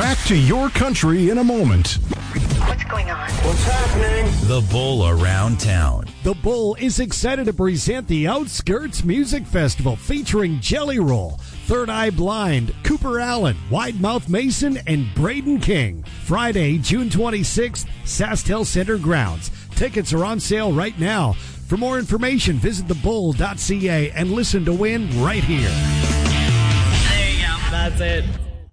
Back to your country in a moment. What's going on? What's happening? The Bull Around Town. The Bull is excited to present the Outskirts Music Festival featuring Jelly Roll, Third Eye Blind, Cooper Allen, Wide Mouth Mason, and Braden King. Friday, June 26th, SaskTel Center grounds. Tickets are on sale right now. For more information, visit thebull.ca and listen to win right here. There you go. That's it.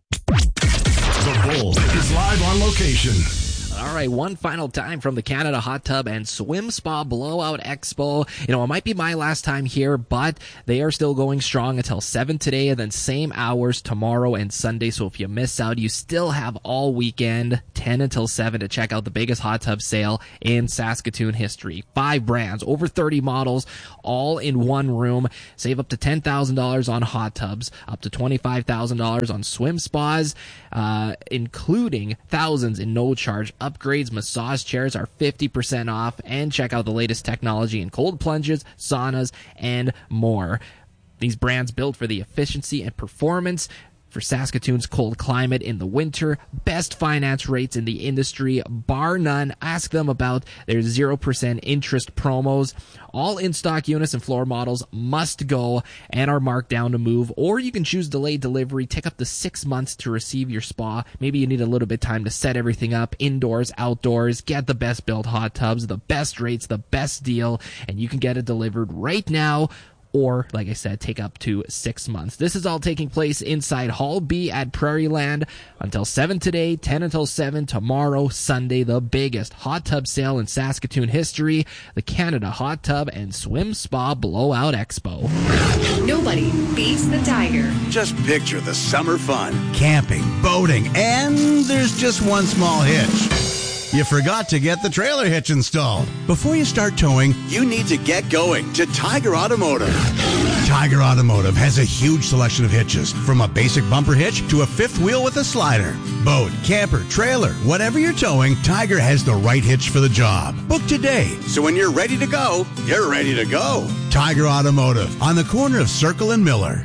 The Bull is live on location. All right, one final time from the Canada Hot Tub and Swim Spa Blowout Expo. You know, it might be my last time here, but they are still going strong until 7 today and then same hours tomorrow and Sunday. So if you miss out, you still have all weekend, 10 until 7, to check out the biggest hot tub sale in Saskatoon history. 5 brands, over 30 models, all in one room. Save up to $10,000 on hot tubs, up to $25,000 on swim spas, including thousands in no-charge upgrades. Massage chairs are 50% off, and check out the latest technology in cold plunges, saunas, and more. These brands built for the efficiency and performance for Saskatoon's cold climate in the winter. Best finance rates in the industry, bar none. Ask them about their 0% interest promos. All in-stock units and floor models must go and are marked down to move, or you can choose delayed delivery. Take up to 6 months to receive your spa. Maybe you need a little bit of time to set everything up, indoors, outdoors. Get the best built hot tubs, the best rates, the best deal, and you can get it delivered right now. Or, like I said, take up to 6 months. This is all taking place inside Hall B at Prairieland until 7 today, 10 until 7 tomorrow, Sunday. The biggest hot tub sale in Saskatoon history, the Canada Hot Tub and Swim Spa Blowout Expo. Nobody beats the Tiger. Just picture the summer fun. Camping, boating, and there's just one small hitch. You forgot to get the trailer hitch installed. Before you start towing, you need to get going to Tiger Automotive. Tiger Automotive has a huge selection of hitches, from a basic bumper hitch to a fifth wheel with a slider. Boat, camper, trailer, whatever you're towing, Tiger has the right hitch for the job. Book today, so when you're ready to go, you're ready to go. Tiger Automotive, on the corner of Circle and Miller.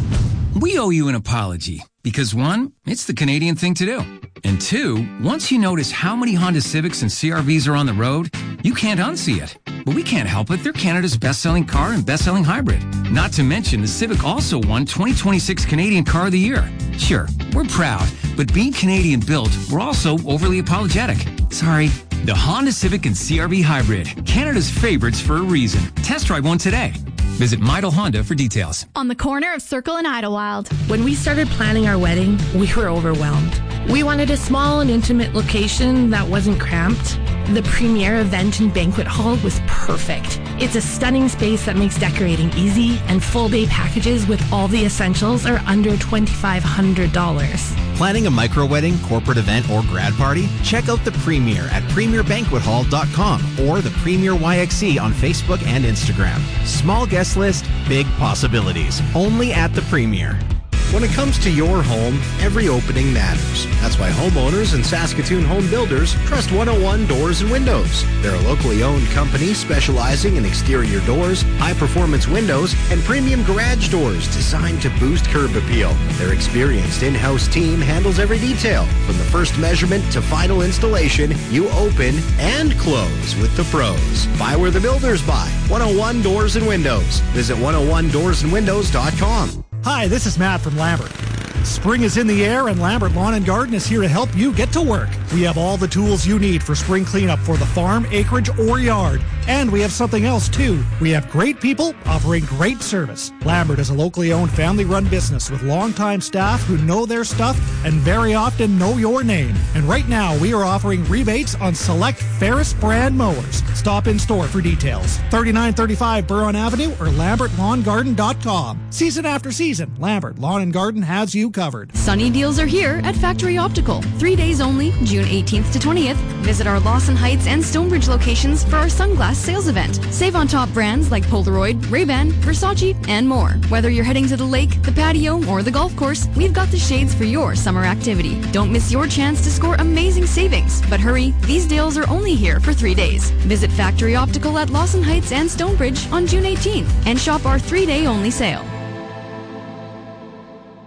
We owe you an apology because, 1, it's the Canadian thing to do. And 2, once you notice how many Honda Civics and CR-Vs are on the road, you can't unsee it. But we can't help it. They're Canada's best-selling car and best-selling hybrid. Not to mention, the Civic also won 2026 Canadian Car of the Year. Sure, we're proud, but being Canadian-built, we're also overly apologetic. Sorry. The Honda Civic and CR-V Hybrid, Canada's favorites for a reason. Test drive one today. Visit Midel Honda for details. On the corner of Circle and Idlewild. When we started planning our wedding, we were overwhelmed. We wanted a small and intimate location that wasn't cramped. The Premier Event and Banquet Hall was perfect. It's a stunning space that makes decorating easy, and full-day packages with all the essentials are under $2,500. Planning a micro-wedding, corporate event, or grad party? Check out the Premier at premierbanquethall.com or the Premier YXC on Facebook and Instagram. Small guest list, big possibilities. Only at the Premier. When it comes to your home, every opening matters. That's why homeowners and Saskatoon home builders trust 101 Doors and Windows. They're a locally owned company specializing in exterior doors, high-performance windows, and premium garage doors designed to boost curb appeal. Their experienced in-house team handles every detail. From the first measurement to final installation, you open and close with the pros. Buy where the builders buy. 101 Doors and Windows. Visit 101doorsandwindows.com. Hi, this is Matt from Lambert. Spring is in the air, and Lambert Lawn and Garden is here to help you get to work. We have all the tools you need for spring cleanup for the farm, acreage, or yard. And we have something else, too. We have great people offering great service. Lambert is a locally owned, family-run business with longtime staff who know their stuff and very often know your name. And right now, we are offering rebates on select Ferris brand mowers. Stop in store for details. 3935 Burren Avenue or LambertLawnGarden.com. Season after season, Lambert Lawn and Garden has you covered. Sunny deals are here at Factory Optical. 3 days only, June 18th to 20th. Visit our Lawson Heights and Stonebridge locations for our sunglass sales event. Save on top brands like Polaroid, Ray-Ban, Versace, and more. Whether you're heading to the lake, the patio, or the golf course, we've got the shades for your summer activity. Don't miss your chance to score amazing savings. But hurry, these deals are only here for 3 days. Visit Factory Optical at Lawson Heights and Stonebridge on June 18th and shop our 3-day only sale.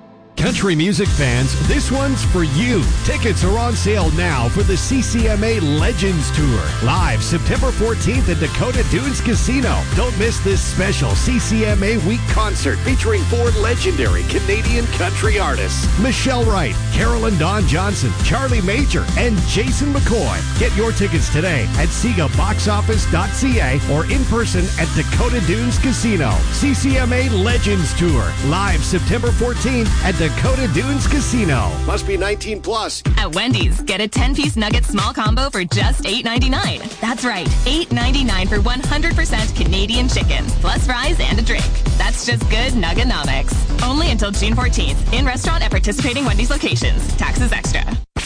Country music fans, this one's for you. Tickets are on sale now for the CCMA Legends Tour. Live September 14th at Dakota Dunes Casino. Don't miss this special CCMA Week concert featuring 4 legendary Canadian country artists. Michelle Wright, Carolyn Dawn Johnson, Charlie Major, and Jason McCoy. Get your tickets today at SegaBoxOffice.ca or in person at Dakota Dunes Casino. CCMA Legends Tour. Live September 14th at Dakota Dunes Casino. Must be 19 plus. At Wendy's, get a 10-piece nugget small combo for just $8.99. That's right, $8.99 for 100% Canadian chicken, plus fries and a drink. That's just good Nuggenomics. Only until June 14th. In restaurant at participating Wendy's locations. Taxes extra.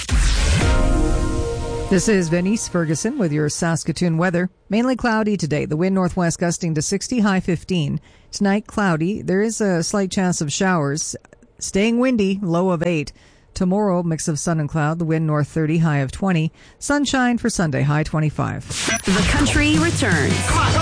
This is Venice Ferguson with your Saskatoon weather. Mainly cloudy today. The wind northwest gusting to 60, high 15. Tonight, cloudy. There is a slight chance of showers. Staying windy, low of 8. Tomorrow, mix of sun and cloud. The wind north 30, high of 20. Sunshine for Sunday, high 25. The Country returns.